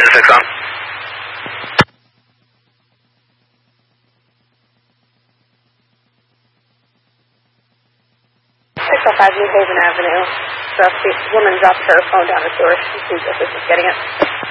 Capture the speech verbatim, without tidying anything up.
Laser six on. six oh five New Haven Avenue. The woman dropped her phone down the sewer. She sees this is getting it.